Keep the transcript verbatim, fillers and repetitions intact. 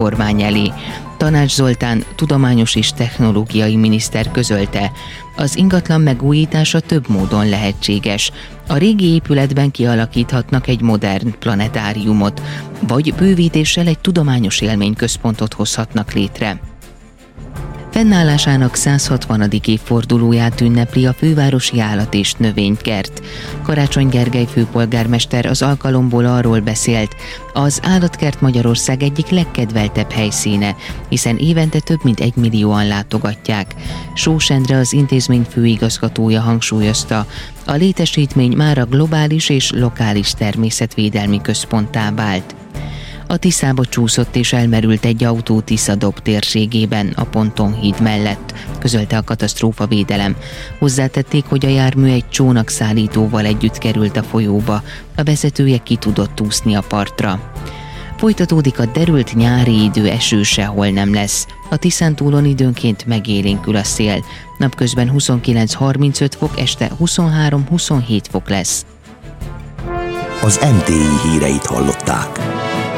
kormány elé. Tanács Zoltán, tudományos és technológiai miniszter közölte, az ingatlan megújítása több módon lehetséges. A régi épületben kialakíthatnak egy modern planetáriumot, vagy bővítéssel egy tudományos élményközpontot hozhatnak létre. Fennállásának száz hatvanadik évfordulóját ünnepli a fővárosi állat- és növénykert. Karácsony Gergely főpolgármester az alkalomból arról beszélt, az állatkert Magyarország egyik legkedveltebb helyszíne, hiszen évente több mint egy millióan látogatják. Sós Endre, az intézmény főigazgatója hangsúlyozta, a létesítmény már a globális és lokális természetvédelmi központtá vált. A Tiszába csúszott és elmerült egy autó Tisza-Dob térségében, a Pontonhíd mellett, közölte a katasztrófavédelem. Hozzátették, hogy a jármű egy csónakszállítóval együtt került a folyóba, a vezetője ki tudott úszni a partra. Folytatódik a derült nyári idő, eső sehol nem lesz. A Tiszántúlon időnként megélénkül a szél. Napközben huszonkilenc-harmincöt fok, este huszonhárom-huszonhét fok lesz. Az em té i híreit hallották.